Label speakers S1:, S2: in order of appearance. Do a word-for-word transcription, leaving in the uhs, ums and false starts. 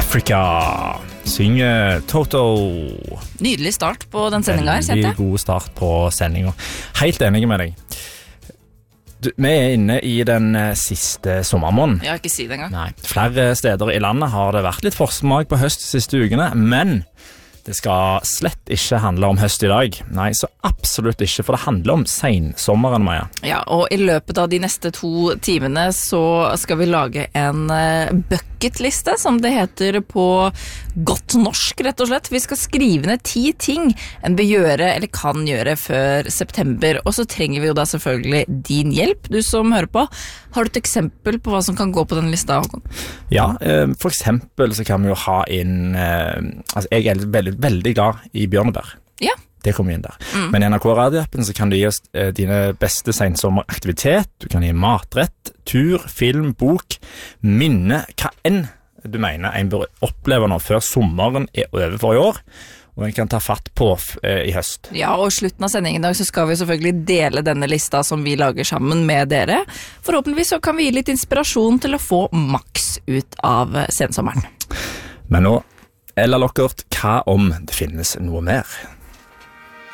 S1: Africa synger Toto.
S2: Nydelig start på den sendingen her, kjente jeg.
S1: Veldig god start på sendingen. Helt enig med deg. Du, vi er inne i den siste sommermåneden.
S2: Jeg har ikke si det engang.
S1: Nei, flere steder i landet har det vært litt forsmak på høst de siste ukene, men det skal slett ikke handle om høst i dag. Nei, så absolutt ikke, for det handler om sensommeren, Maja.
S2: Ja, og i løpet av de neste to timene så skal vi lage en bucketliste, som det heter på godt norsk, rett og slett. Vi skal skrive ned ti ting en bør gjøre eller kan gjøre før september, og så trenger vi jo da selvfølgelig din hjelp, du som hører på. Har du et eksempel på hva som kan gå på den lista, Håkon?
S1: Ja, for eksempel så kan vi jo ha inn, altså jeg er veldig, veldig glad i bjørnebær.
S2: Ja.
S1: Det kommer inn der. Mm. Men i N R K-radioappen så kan du gi oss eh, dine beste sensommeraktivitet, du kan gi matrett, tur, film, bok, minne, hva enn du mener en bør oppleve nå før sommeren er over for i år, og en kan ta fatt på eh, i høst. Ja,
S2: og i slutten av sendingen i dag så skal vi selvfølgelig dele denne lista som vi lager sammen med dere. Forhåpentligvis så kan vi gi litt inspirasjon til å få maks ut av sensommeren.
S1: Men nå, Ella Lockert, hva om det finnes noe mer?